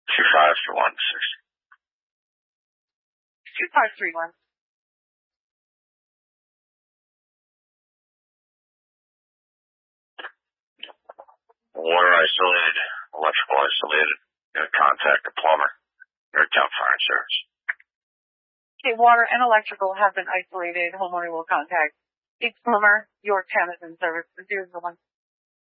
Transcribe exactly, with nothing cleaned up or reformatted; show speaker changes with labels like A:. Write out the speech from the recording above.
A: Two five for one six.
B: Two five three one.
A: Water isolated, electrical isolated. Gonna contact the plumber. Airtown Fire and Service.
B: Okay, water and electrical have been isolated. Homeowner will contact the plumber. Yorktown is in service. Zero one.